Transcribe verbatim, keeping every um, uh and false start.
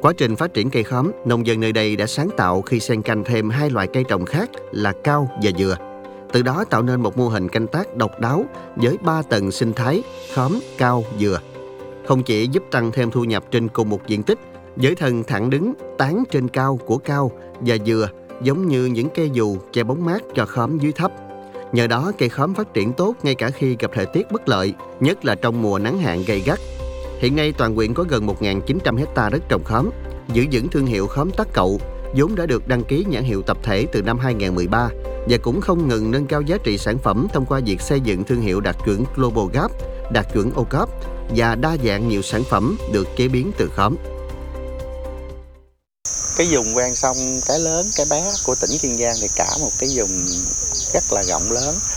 Quá trình phát triển cây khóm, nông dân nơi đây đã sáng tạo khi xen canh thêm hai loại cây trồng khác là cao và dừa. Từ đó tạo nên một mô hình canh tác độc đáo với ba tầng sinh thái khóm, cao, dừa. Không chỉ giúp tăng thêm thu nhập trên cùng một diện tích, với thân thẳng đứng, tán trên cao của cao và dừa giống như những cây dù che bóng mát cho khóm dưới thấp. Nhờ đó cây khóm phát triển tốt ngay cả khi gặp thời tiết bất lợi, nhất là trong mùa nắng hạn gay gắt. Hiện nay toàn huyện có gần một nghìn chín trăm héc ta đất trồng khóm, giữ vững thương hiệu khóm Tắc Cậu, vốn đã được đăng ký nhãn hiệu tập thể từ năm hai nghìn không trăm mười ba và cũng không ngừng nâng cao giá trị sản phẩm thông qua việc xây dựng thương hiệu đạt chuẩn Global Gap, đạt chuẩn ô cốp và đa dạng nhiều sản phẩm được chế biến từ khóm. Cái vùng ven sông Cái Lớn, Cái Bé của tỉnh Kiên Giang thì cả một cái vùng rất là rộng lớn.